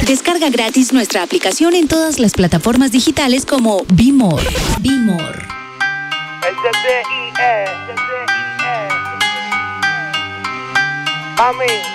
Descarga gratis nuestra aplicación en todas las plataformas digitales como Be More. Be More. Mami.